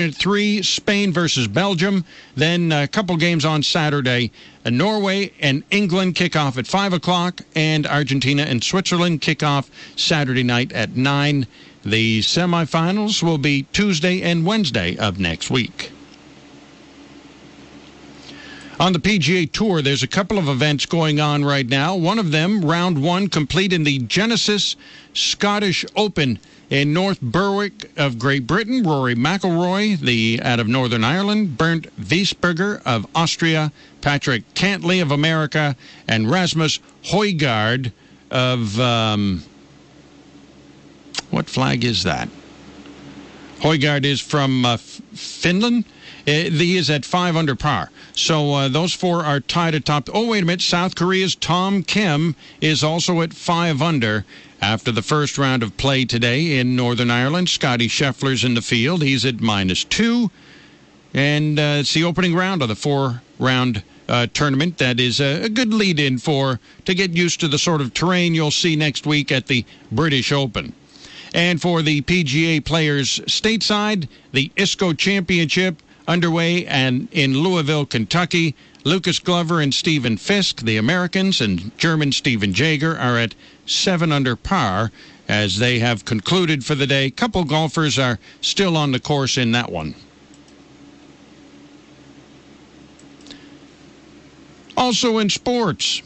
At 3, Spain versus Belgium. Then a couple games on Saturday. Norway and England kick off at 5 o'clock, and Argentina and Switzerland kick off Saturday night at 9. The semifinals will be Tuesday and Wednesday of next week. On the PGA Tour, there's a couple of events going on right now. One of them, round 1, complete in the Genesis Scottish Open in North Berwick of Great Britain. Rory McIlroy, out of Northern Ireland, Bernd Wiesberger of Austria, Patrick Cantley of America, and Rasmus Højgaard of, what flag is that? Højgaard is from Finland. He is at 5 under par. So those 4 are tied atop. Oh, wait a minute. South Korea's Tom Kim is also at 5 under after the first round of play today in Northern Ireland. Scotty Scheffler's in the field. He's at -2. And it's the opening round of the 4-round tournament. That is a good lead-in to get used to the sort of terrain you'll see next week at the British Open. And for the PGA players stateside, the ISCO Championship underway and in Louisville, Kentucky. Lucas Glover and Stephen Fisk, the Americans, and German Stephen Jaeger are at 7 under par as they have concluded for the day. A couple golfers are still on the course in that one. Also in sports.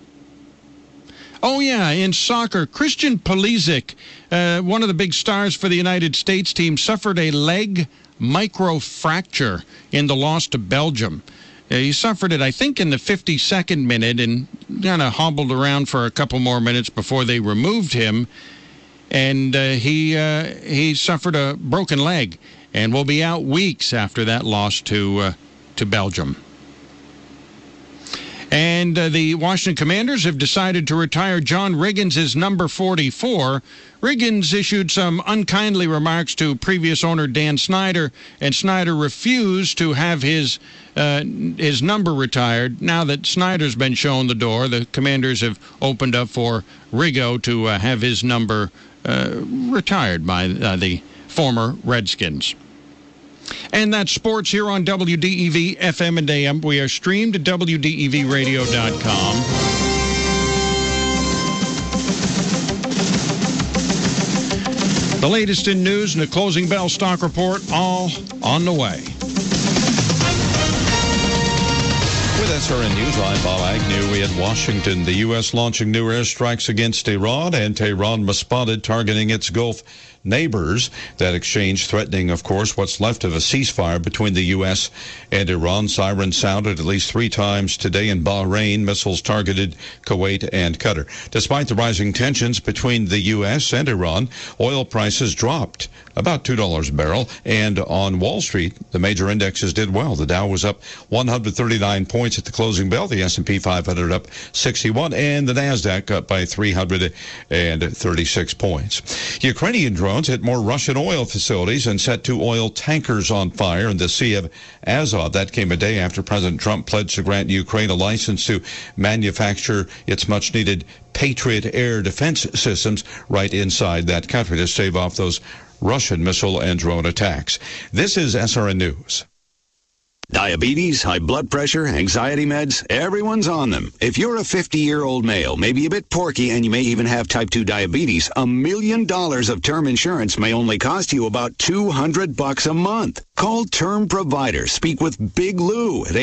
Oh, yeah, in soccer, Christian Pulisic, one of the big stars for the United States team, suffered a leg microfracture in the loss to Belgium. He suffered it, I think, in the 52nd minute and kind of hobbled around for a couple more minutes before they removed him. And he suffered a broken leg and will be out weeks after that loss to Belgium. And the Washington Commanders have decided to retire John Riggins' number 44. Riggins issued some unkindly remarks to previous owner Dan Snyder, and Snyder refused to have his number retired. Now that Snyder's been shown the door, the Commanders have opened up for Riggo to have his number retired by the former Redskins. And that's sports here on WDEV FM and AM. We are streamed at WDEVradio.com. The latest in news and the closing bell stock report all on the way. With SRN News, I'm Bob Agnew. We at Washington, the U.S. launching new airstrikes against Iran, and Tehran responded, targeting its Gulf neighbors. That exchange threatening, of course, what's left of a ceasefire between the U.S. and Iran. Sirens sounded at least 3 times today in Bahrain. Missiles targeted Kuwait and Qatar. Despite the rising tensions between the U.S. and Iran, oil prices dropped about $2 a barrel. And on Wall Street, the major indexes did well. The Dow was up 139 points at the closing bell. The S&P 500 up 61, and the Nasdaq up by 336 points. Ukrainian drones hit more Russian oil facilities and set 2 oil tankers on fire in the Sea of Azov. That came a day after President Trump pledged to grant Ukraine a license to manufacture its much-needed Patriot air defense systems right inside that country to stave off those Russian missile and drone attacks. This is SRN News. Diabetes, high blood pressure, anxiety meds, everyone's on them. If you're a 50-year-old male, maybe a bit porky, and you may even have type 2 diabetes, $1 million of term insurance may only cost you about $200 a month. Call Term Provider. Speak with Big Lou at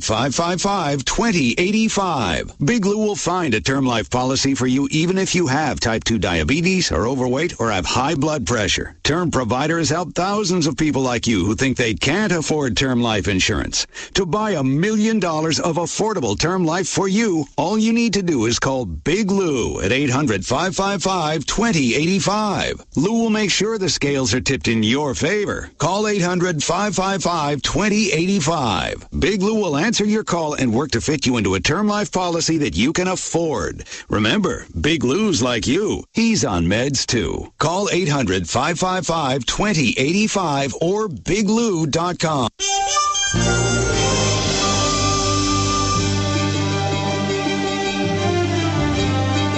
800-555-2085. Big Lou will find a term life policy for you even if you have type 2 diabetes, are overweight, or have high blood pressure. Term Provider has helped thousands of people like you who think they can't afford term life insurance. To buy $1 million of affordable term life for you, all you need to do is call Big Lou at 800-555-2085. Lou will make sure the scales are tipped in your favor. Call 800-555-2085. Big Lou will answer your call and work to fit you into a term life policy that you can afford. Remember, Big Lou's like you. He's on meds too. Call 800-555-2085 or biglou.com.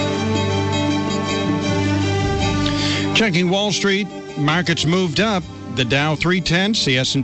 Checking Wall Street, markets moved up. The Dow 3 tenths, the S&P